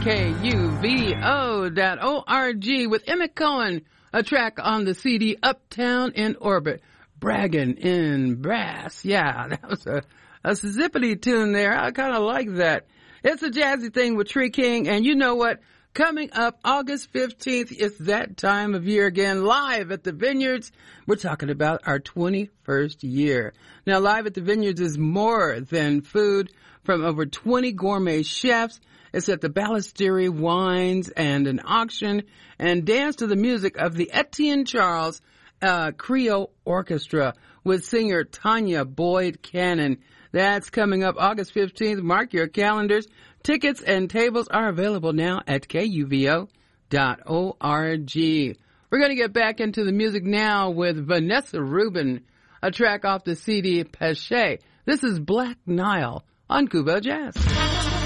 KUVO.org with Emmett Cohen, a track on the CD Uptown in Orbit, Braggin' in Brass. Yeah, that was a zippity tune there. I kind of like that. It's a jazzy thing with Tree King, and you know what? Coming up August 15th, it's that time of year again, live at the Vineyards. We're talking about our 21st year. Now, live at the Vineyards is more than food from over 20 gourmet chefs. It's at the Ballestery Wines and an auction and dance to the music of the Etienne Charles Creole Orchestra with singer Tanya Boyd Cannon. That's coming up August 15th. Mark your calendars. Tickets and tables are available now at KUVO.org. We're going to get back into the music now with Vanessa Rubin, a track off the CD Pache. This is Black Nile on Kubo Jazz.